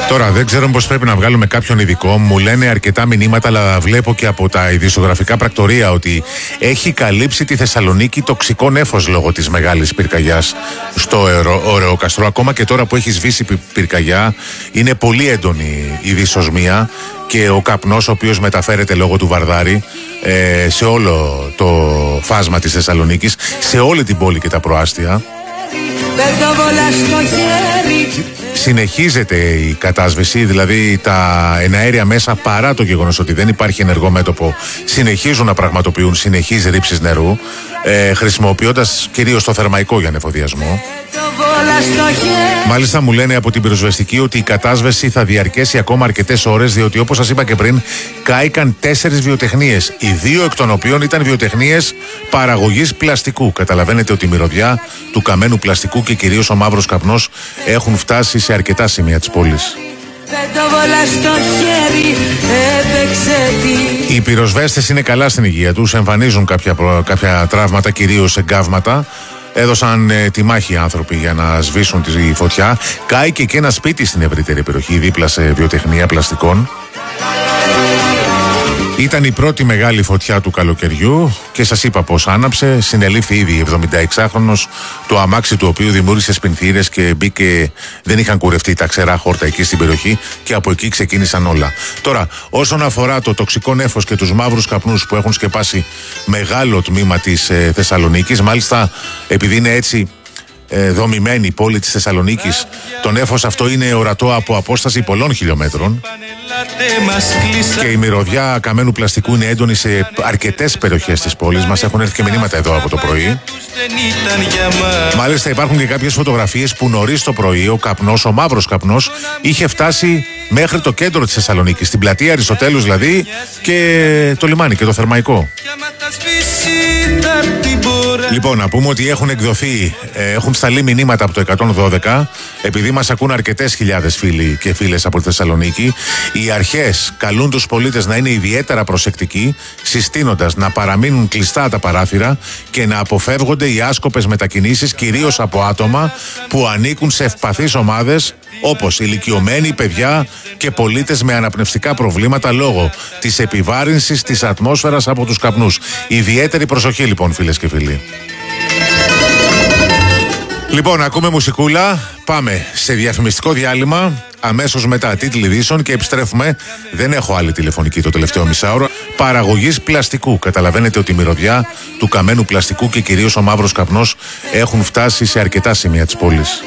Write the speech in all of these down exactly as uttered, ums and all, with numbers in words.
Τώρα δεν ξέρω πώς πρέπει να βγάλουμε κάποιον ειδικό. Μου λένε αρκετά μηνύματα, αλλά βλέπω και από τα ειδησιογραφικά πρακτορία ότι έχει καλύψει τη Θεσσαλονίκη τοξικό νέφος λόγω της μεγάλης πυρκαγιάς στο Ωρεοκαστρό. Ακόμα και τώρα που έχει σβήσει η πυρκαγιά, είναι πολύ έντονη η δυσοσμία και ο καπνός, ο οποίος μεταφέρεται λόγω του Βαρδάρη ε, σε όλο το φάσμα της Θεσσαλονίκης, σε όλη την πόλη και τα προάστια. Συνεχίζεται η κατάσβεση, δηλαδή τα εναέρια μέσα, παρά το γεγονός ότι δεν υπάρχει ενεργό μέτωπο, συνεχίζουν να πραγματοποιούν συνεχείς ρήψεις νερού, ε, χρησιμοποιώντας κυρίως το θερμαϊκό για ανεφοδιασμό. Μάλιστα μου λένε από την πυροσβεστική ότι η κατάσβεση θα διαρκέσει ακόμα αρκετές ώρες, διότι όπως σας είπα και πριν, κάηκαν τέσσερις βιοτεχνίες, οι δύο εκ των οποίων ήταν βιοτεχνίες παραγωγής πλαστικού. Καταλαβαίνετε ότι η μυρωδιά του καμένου πλαστικού και κυρίως ο μαύρος καπνός έχουν φτάσει σε αρκετά σημεία της πόλης. Οι πυροσβέστες είναι καλά στην υγεία τους, εμφανίζουν κάποια, κάποια τραύματα, κυρίως εγκάβματα. Έδωσαν ε, τη μάχη οι άνθρωποι για να σβήσουν τη φωτιά. Κάηκε και ένα σπίτι στην ευρύτερη περιοχή, δίπλα σε βιοτεχνία πλαστικών. Ήταν η πρώτη μεγάλη φωτιά του καλοκαιριού και σας είπα πως άναψε. Συνελήφθη ήδη εβδομηνταεξάχρονος, το αμάξι του οποίου δημιούργησε σπινθήρες και μπήκε, δεν είχαν κουρευτεί τα ξερά χόρτα εκεί στην περιοχή και από εκεί ξεκίνησαν όλα. Τώρα, όσον αφορά το τοξικό νέφος και τους μαύρους καπνούς που έχουν σκεπάσει μεγάλο τμήμα της ε, Θεσσαλονίκης, μάλιστα επειδή είναι έτσι ε, δομημένη η πόλη της Θεσσαλονίκης, το νέφος αυτό είναι ορατό από απόσταση πολλών χιλιόμετρων. Και η μυρωδιά καμένου πλαστικού είναι έντονη σε αρκετές περιοχές της πόλης. Μας έχουν έρθει και μηνύματα εδώ από το πρωί. Μάλιστα υπάρχουν και κάποιες φωτογραφίες που νωρίς το πρωί ο καπνός, ο μαύρος καπνός, είχε φτάσει μέχρι το κέντρο της Θεσσαλονίκης, στην πλατεία Αριστοτέλους δηλαδή, και το λιμάνι και το θερμαϊκό. Λοιπόν, να πούμε ότι έχουν εκδοθεί, ε, έχουν σταλεί μηνύματα από το εκατόν δώδεκα, επειδή μας ακούν αρκετές χιλιάδες φίλοι και φίλες από τη Θεσσαλονίκη. Οι αρχές καλούν τους πολίτες να είναι ιδιαίτερα προσεκτικοί, συστήνοντας να παραμείνουν κλειστά τα παράθυρα και να αποφεύγονται οι άσκοπες μετακινήσεις, κυρίως από άτομα που ανήκουν σε ευπαθείς ομάδες, όπως ηλικιωμένοι, παιδιά και πολίτες με αναπνευστικά προβλήματα λόγω της επιβάρυνσης της ατμόσφαιρας από τους καπνούς. Ιδιαίτερη προσοχή λοιπόν, φίλες και φίλοι. Λοιπόν, ακούμε μουσικούλα, πάμε σε διαφημιστικό διάλειμμα, αμέσως μετά τίτλοι ειδήσεων και επιστρέφουμε. Δεν έχω άλλη τηλεφωνική το τελευταίο μισάωρο. Παραγωγής πλαστικού. Καταλαβαίνετε ότι η μυρωδιά του καμένου πλαστικού και κυρίως ο μαύρος καπνός έχουν φτάσει σε αρκετά σημεία της πόλης.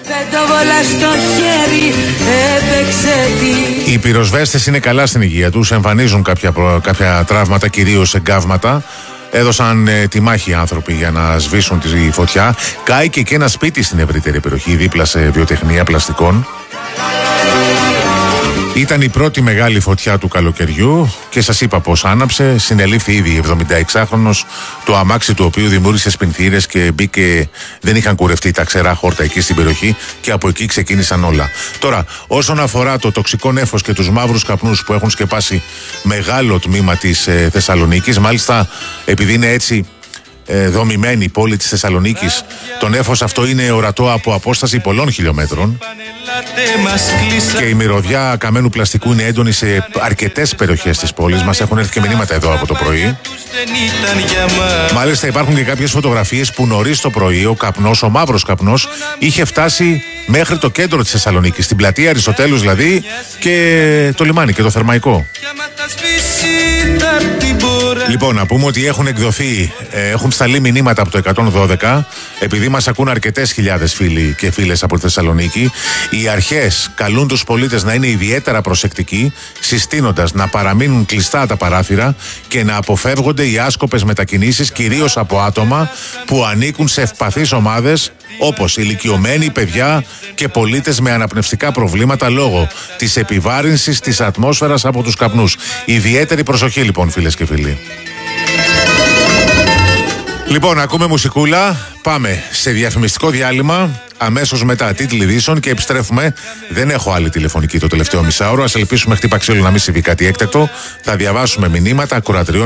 Οι πυροσβέστες είναι καλά στην υγεία τους, εμφανίζουν κάποια, κάποια τραύματα, κυρίως εγκάβματα. Έδωσαν ε, τη μάχη οι άνθρωποι για να σβήσουν τη φωτιά. Κάηκε και ένα σπίτι στην ευρύτερη περιοχή, δίπλα σε βιοτεχνία πλαστικών. Ήταν η πρώτη μεγάλη φωτιά του καλοκαιριού και σας είπα πως άναψε. Συνελήφθη ήδη εβδομηνταεξάχρονος, το αμάξι του οποίου δημιούργησε σπινθήρες και μπήκε, δεν είχαν κουρευτεί τα ξερά χόρτα εκεί στην περιοχή και από εκεί ξεκίνησαν όλα. Τώρα, όσον αφορά το τοξικό νέφος και τους μαύρους καπνούς που έχουν σκεπάσει μεγάλο τμήμα της ε, Θεσσαλονίκης, μάλιστα επειδή είναι έτσι ε, δομημένη η πόλη της Θεσσαλονίκης, το νέφος αυτό είναι ορατό από απόσταση πολλών χιλιόμετρων. Και η μυρωδιά καμένου πλαστικού είναι έντονη σε αρκετές περιοχές της πόλης. Μας έχουν έρθει και μηνύματα εδώ από το πρωί. Μάλιστα υπάρχουν και κάποιες φωτογραφίες που νωρίς το πρωί ο καπνός, ο μαύρος καπνός, είχε φτάσει μέχρι το κέντρο της Θεσσαλονίκης, στην πλατεία Αριστοτέλους δηλαδή, και το λιμάνι και το θερμαϊκό. Λοιπόν, να πούμε ότι έχουν εκδοθεί, ε, έχουν σταλεί μηνύματα από το εκατόν δώδεκα, επειδή μας ακούν αρκετές χιλιάδες φίλοι και φίλες από τη Θεσσαλονίκη. Οι αρχές καλούν τους πολίτες να είναι ιδιαίτερα προσεκτικοί, συστήνοντας να παραμείνουν κλειστά τα παράθυρα και να αποφεύγονται οι άσκοπες μετακινήσεις, κυρίως από άτομα που ανήκουν σε ευπαθείς ομάδες, όπως ηλικιωμένοι, παιδιά και πολίτες με αναπνευστικά προβλήματα λόγω της επιβάρυνσης της ατμόσφαιρας από τους καπνούς. Ιδιαίτερη προσοχή λοιπόν, φίλες και φίλοι. Λοιπόν, ακούμε μουσικούλα, πάμε σε διαφημιστικό διάλειμμα, αμέσως μετά τίτλοι ειδήσεων και επιστρέφουμε. Δεν έχω άλλη τηλεφωνική το τελευταίο μισάωρο, ας ελπίσουμε χτύπα ξύλο να μην συμβεί κάτι έκτακτο. Θα διαβάσουμε μηνύματα ακροατριών